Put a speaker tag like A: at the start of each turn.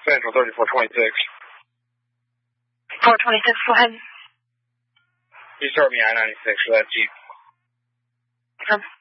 A: Central 3426.
B: 426, go ahead.
A: You start me I-96 for that Jeep.